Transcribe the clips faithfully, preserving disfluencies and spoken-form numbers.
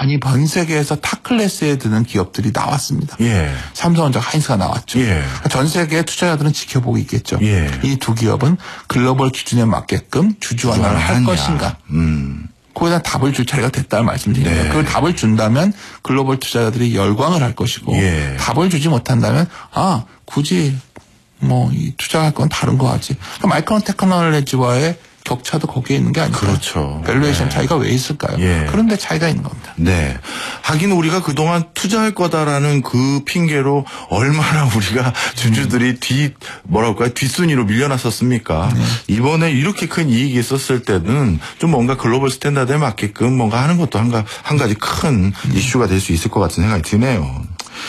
많이 전 세계에서 타 클래스에 드는 기업들이 나왔습니다. 예. 삼성전자, 하이닉스가 나왔죠. 예. 전 세계 투자자들은 지켜보고 있겠죠. 예. 이 두 기업은 글로벌 기준에 맞게끔 주주 환원을 할 것인가. 음. 거기에 대한 답을 줄 차례가 됐다는 말씀드립니다. 네. 그 답을 준다면 글로벌 투자자들이 열광을 할 것이고 예. 답을 주지 못한다면 아 굳이 뭐 이 투자할 건 다른 거 하지. 그러니까 마이크론 테크놀로지와의 격차도 거기에 있는 게 아닐까. 그렇죠. 밸류에이션 네. 차이가 왜 있을까요? 예. 그런데 차이가 있는 겁니다. 네. 하긴 우리가 그동안 투자할 거다라는 그 핑계로 얼마나 우리가 주주들이 뒤, 뭐랄까요, 뒷순위로 밀려났었습니까? 네. 이번에 이렇게 큰 이익이 있었을 때는 좀 뭔가 글로벌 스탠다드에 맞게끔 뭔가 하는 것도 한, 가, 한 가지 큰 이슈가 될 수 있을 것 같은 생각이 드네요.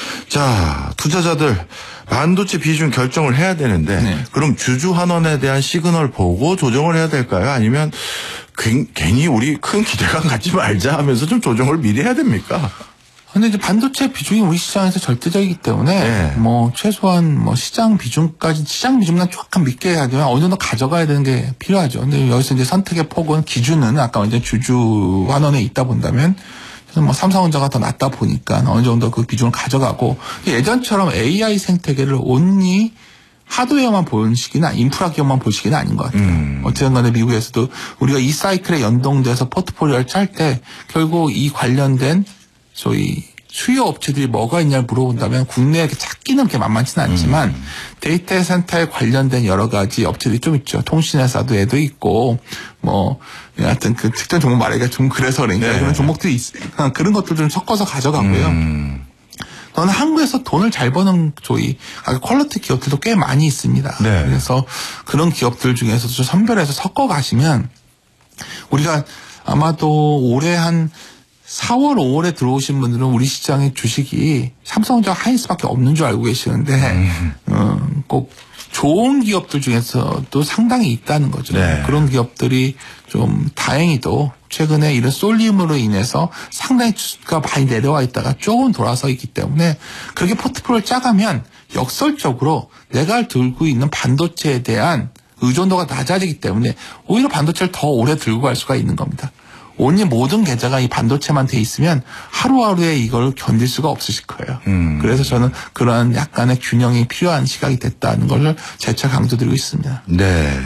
자, 투자자들. 반도체 비중 결정을 해야 되는데 네. 그럼 주주 환원에 대한 시그널 보고 조정을 해야 될까요? 아니면 괜히 우리 큰 기대감 갖지 말자 하면서 좀 조정을 미리 해야 됩니까? 근데 이제 반도체 비중이 우리 시장에서 절대적이기 때문에 네. 뭐 최소한 뭐 시장 비중까지 시장 비중만 조금 믿게 하지만 어느 정도 가져가야 되는 게 필요하죠. 근데 여기서 이제 선택의 폭은 기준은 아까 완전 주주 환원에 있다 본다면 뭐 삼성전자가 더 낫다 보니까 어느 정도 그 비중을 가져가고 예전처럼 에이아이 생태계를 온리 하드웨어만 볼 시기는 인프라 기업만 볼 시기는 아닌 것 같아요. 음. 어쨌든 간에 미국에서도 우리가 이 사이클에 연동돼서 포트폴리오를 짤 때 결국 이 관련된 소위 수요 업체들이 뭐가 있냐를 물어본다면 국내에 찾기는 그렇게 만만치는 않지만 음. 데이터 센터에 관련된 여러 가지 업체들이 좀 있죠. 통신회사도 애도 있고 뭐 하여튼 그 특정 종목 말하기가 좀 그래서 그런가 네. 그런 종목들이 있으니까 그런 것들 좀 섞어서 가져가고요. 음. 저는 한국에서 돈을 잘 버는 소위 퀄리티 기업들도 꽤 많이 있습니다. 네. 그래서 그런 기업들 중에서도 좀 선별해서 섞어 가시면 우리가 아마도 올해 한 사월, 오월에 들어오신 분들은 우리 시장의 주식이 삼성전자, 하이닉스밖에 없는 줄 알고 계시는데 음. 어, 꼭 좋은 기업들 중에서도 상당히 있다는 거죠. 네. 그런 기업들이 좀 다행히도 최근에 이런 쏠림으로 인해서 상당히 주가가 많이 내려와 있다가 조금 돌아서 있기 때문에 그렇게 포트폴리오를 짜가면 역설적으로 내가 들고 있는 반도체에 대한 의존도가 낮아지기 때문에 오히려 반도체를 더 오래 들고 갈 수가 있는 겁니다. 온리 모든 계좌가 이 반도체만 돼 있으면 하루하루에 이걸 견딜 수가 없으실 거예요. 음. 그래서 저는 그런 약간의 균형이 필요한 시각이 됐다는 걸 재차 강조드리고 있습니다. 네.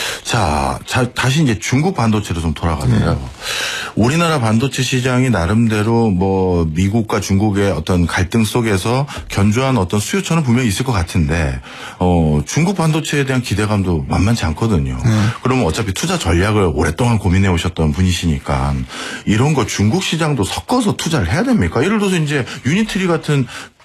자, 자 다시 이제 중국 반도체로 좀 돌아가세요. 네. 우리나라 반도체 시장이 나름대로 뭐 미국과 중국의 어떤 갈등 속에서 견조한 어떤 수요처는 분명히 있을 것 같은데 어, 중국 반도체에 대한 기대감도 만만치 않거든요. 네. 그러면 어차피 투자 전략을 오랫동안 고민해 오셨던 분이시니까 이런 거 중국 시장도 섞어서 투자를 해야 됩니까? 예를 들어서 이제 유니트리 같은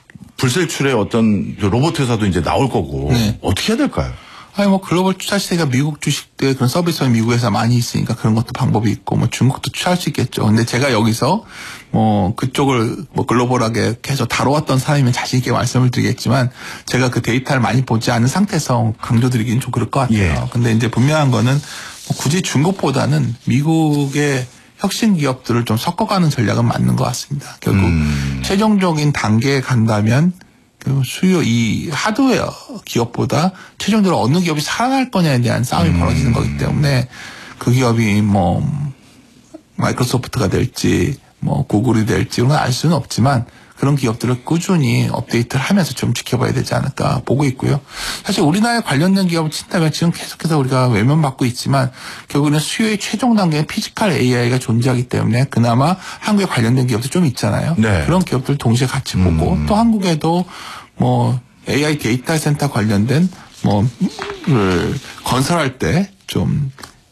불셀출의 어떤 로봇 회사도 이제 나올 거고 네. 어떻게 해야 될까요? 아니 뭐 글로벌 투자 시대가 미국 주식들 그런 서비스는 미국에서 많이 있으니까 그런 것도 방법이 있고 뭐 중국도 투자할 수 있겠죠. 근데 제가 여기서 뭐 그쪽을 뭐 글로벌하게 계속 다뤄왔던 사람이면 자신 있게 말씀을 드리겠지만 제가 그 데이터를 많이 보지 않은 상태에서 강조드리기는 좀 그럴 것 같아요. 예. 근데 이제 분명한 거는 뭐 굳이 중국보다는 미국의 혁신 기업들을 좀 섞어가는 전략은 맞는 것 같습니다. 결국 음. 최종적인 단계에 간다면 그 수요 이 하드웨어 기업보다 최종적으로 어느 기업이 살아날 거냐에 대한 싸움이 음. 벌어지는 거기 때문에 그 기업이 뭐 마이크로소프트가 될지 뭐 구글이 될지 그런 건 알 수는 없지만 그런 기업들을 꾸준히 업데이트를 하면서 좀 지켜봐야 되지 않을까 보고 있고요. 사실 우리나라에 관련된 기업을 친다면 지금 계속해서 우리가 외면받고 있지만 결국에는 수요의 최종 단계에 피지컬 에이아이가 존재하기 때문에 그나마 한국에 관련된 기업도 좀 있잖아요. 네. 그런 기업들 동시에 같이 보고 음. 또 한국에도 뭐 에이아이 데이터 센터 관련된 뭐를 건설할 때 좀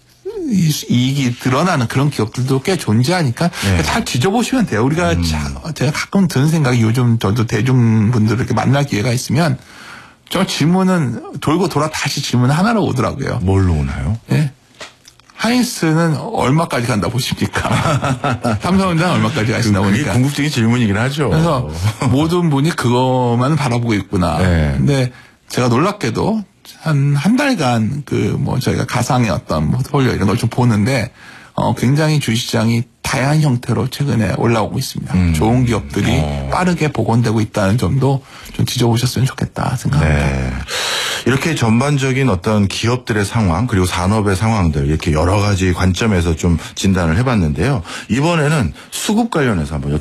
이익이 드러나는 그런 기업들도 꽤 존재하니까 네. 잘 뒤져보시면 돼요. 우리가 음. 자, 제가 가끔 드는 생각이 요즘 저도 대중분들을 이렇게 만날 기회가 있으면 저 질문은 돌고 돌아 다시 질문 하나로 오더라고요. 뭘로 오나요? 네. 하이닉스는 얼마까지 간다 보십니까? 삼성전자는 얼마까지 가신다 보니까. 그게 궁극적인 질문이긴 하죠. 그래서 모든 분이 그것만 바라보고 있구나. 네. 근데 제가 놀랍게도 한, 한 달간 그, 뭐, 저희가 가상의 어떤 포트폴리오 이런 걸 좀 보는데, 어, 굉장히 주식시장이 다양한 형태로 최근에 올라오고 있습니다. 음. 좋은 기업들이 어. 빠르게 복원되고 있다는 점도 좀 지져보셨으면 좋겠다 생각합니다. 네. 이렇게 전반적인 어떤 기업들의 상황, 그리고 산업의 상황들, 이렇게 여러 가지 관점에서 좀 진단을 해봤는데요. 이번에는 수급 관련해서 한번